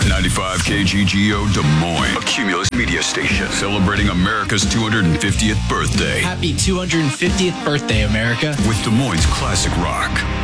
95 KGGO Des Moines, a Cumulus media station celebrating America's 250th birthday. Happy 250th birthday, America. With Des Moines classic rock,